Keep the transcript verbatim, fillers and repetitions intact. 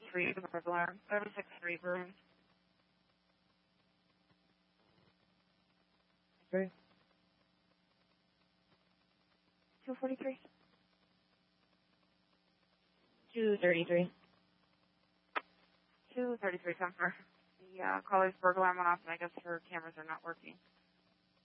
three, the burglar. seven six three, room. Okay. two forty-three. two thirty-three. two thirty-three, Comfort. The uh, caller's burglar went off, and I guess her cameras are not working.